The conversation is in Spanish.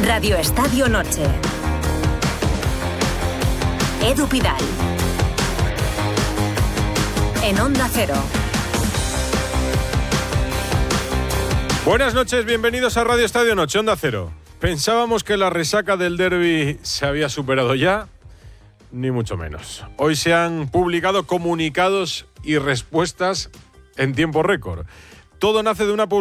Radio Estadio Noche. Edu Pidal. En Onda Cero. Buenas noches, bienvenidos a Radio Estadio Noche, Onda Cero. Pensábamos que la resaca del derbi se había superado ya, ni mucho menos. Hoy se han publicado comunicados y respuestas en tiempo récord. Todo nace de una publicación